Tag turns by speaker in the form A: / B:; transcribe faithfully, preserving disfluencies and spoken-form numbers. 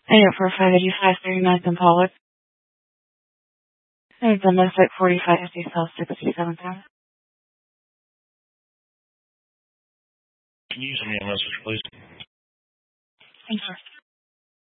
A: eight four five eighty-five thirty-ninth and Pollock. It's on the site forty-five fifty South sixty-seventh Ave.
B: Can you send me a message, please?
A: Thank you.